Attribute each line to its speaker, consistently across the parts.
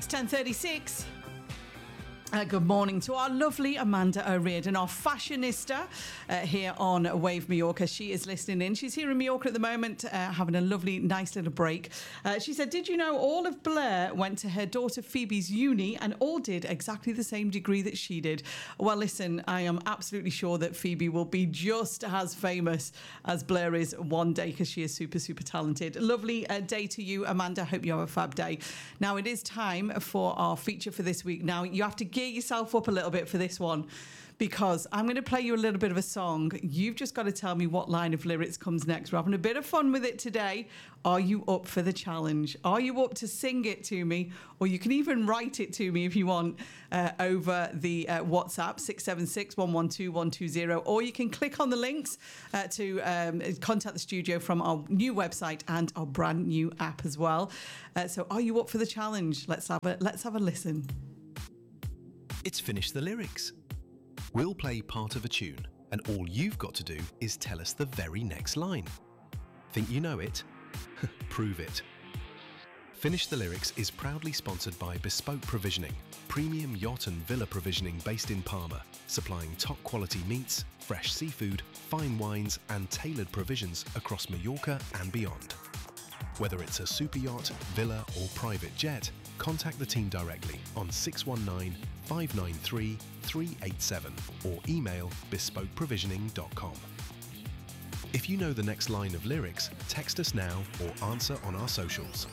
Speaker 1: It's 10:36. Good morning to our lovely Amanda O'Riordan, our fashionista here on Wave Mallorca. She is listening in. She's here in Mallorca at the moment, having a lovely, nice little break. She said, did you know all of Blair went to her daughter Phoebe's uni and all did exactly the same degree that she did? Well, listen, I am absolutely sure that Phoebe will be just as famous as Blair is one day because she is super, super talented. Lovely day to you, Amanda. Hope you have a fab day. Now, it is time for our feature for this week. Now, you have to gear yourself up a little bit for this one because I'm going to play you a little bit of a song. You've just got to tell me what line of lyrics comes next. We're having a bit of fun with it today. Are you up for the challenge? Are you up to sing it to me? Or you can even write it to me if you want over the WhatsApp 676 112 120, or you can click on the links to contact the studio from our new website and our brand new app as well. So are you up for the challenge? Let's have a listen.
Speaker 2: It's Finish the Lyrics. We'll play part of a tune, and all you've got to do is tell us the very next line. Think you know it? Prove it. Finish the Lyrics is proudly sponsored by Bespoke Provisioning, premium yacht and villa provisioning based in Palma, supplying top quality meats, fresh seafood, fine wines, and tailored provisions across Mallorca and beyond. Whether it's a super yacht, villa, or private jet, contact the team directly on 619 593 387 or email bespokeprovisioning.com. If you know the next line of lyrics, text us now or answer on our socials.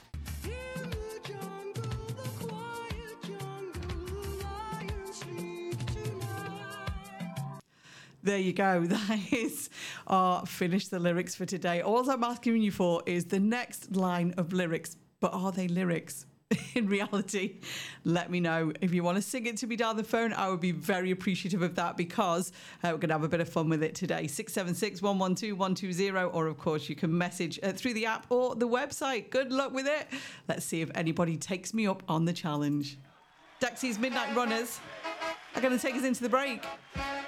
Speaker 1: There you go. That is our Finish the Lyrics for today. All I'm asking you for is the next line of lyrics. But are they lyrics? In reality, let me know. If you want to sing it to me down the phone, I would be very appreciative of that because we're going to have a bit of fun with it today. 676 112 120, or of course you can message through the app or the website. Good luck with it. Let's see if anybody takes me up on the challenge. Dexy's Midnight Runners are going to take us into the break.